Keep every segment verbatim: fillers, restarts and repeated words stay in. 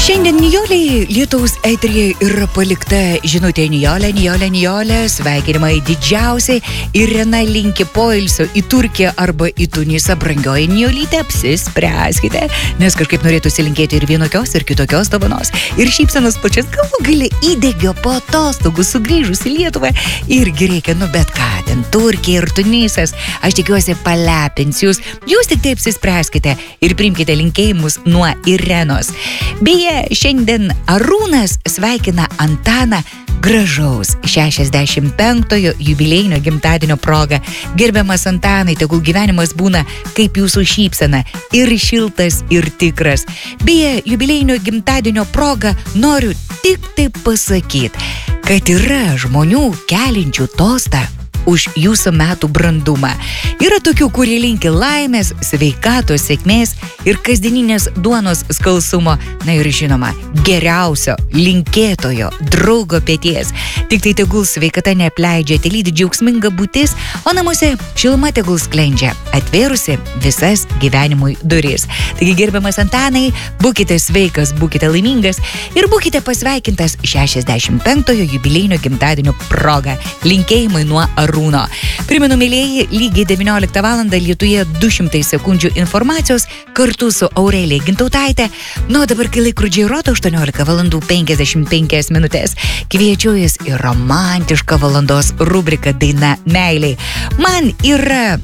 Šiandien Nijolei lietaus eteryje yra palikta žinutė. Nijolė, Nijolė, Nijolė, sveikinimai didžiausiai. Irena linki poilsio į Turkiją arba į Tunisą. Brangioji Nijolytė, apsispręskite, nes kažkaip norėtųsi linkėti ir vienokios, ir kitokios dovanos. Ir šypsenos pačias galų gali įdegio po atostogų sugrįžus į Lietuvą. Irgi reikia, nu bet ką, ten Turkija ir Tunisas. Aš tikiuosi palepins jūs. Jūs tik taip apsispręskite ir priimkite linkėjimus nuo Irenos. Beje, šiandien Arūnas sveikina Antaną gražaus šešiasdešimt penktojo jubiliejinio gimtadienio proga. Gerbiamas Antanai, tegul gyvenimas būna kaip jūsų šypsena, ir šiltas, ir tikras. Beje, jubiliejinio gimtadienio proga noriu tik taip pasakyti, kad yra žmonių kelinčių tostą už jūsų metų brandumą. Yra tokių, kurie linki laimės, sveikatos, sėkmės ir kasdieninės duonos skalsumo. Na ir žinoma, geriausio linkėtojo, draugo peties. Tik tai tegul sveikata neapleidžia, telydi džiaugsminga būtis, o namuose šiluma tegul sklendžia, atvėrusi visas gyvenimui duris. Taigi, gerbiamas Antanai, būkite sveikas, būkite laimingas ir būkite pasveikintas šešiasdešimt penktojo jubiliejinio gimtadienio proga. Linkėjimai nuo Arūno. Primenu, mėlėjai, lygiai devynioliktą valandą Lietuje du šimtai sekundžių informacijos kartu su Aurelija Gintautaitė. Nu, dabar, kai laikrodžiai rodo aštuoniolika valandų penkiasdešimt penkios minutės, kviečiu jus į romantišką valandos rubriką Daina meilei. Man yra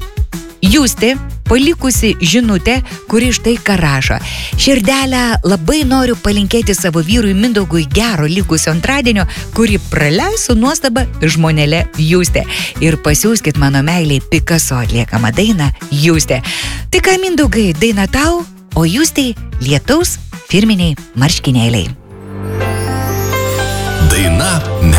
Justė palikusi žinutę, kuri štai ką rašo. Širdelę, labai noriu palinkėti savo vyrui Mindaugui gero likusio antradienio, kurį praleis su nuostaba žmonelė Justė. Ir pasiųskit mano meiliai Picasso atliekamą dainą Justė. Tai ką, Mindaugai, daina tau, o Justei lietaus firminiai marškinėliai. Daina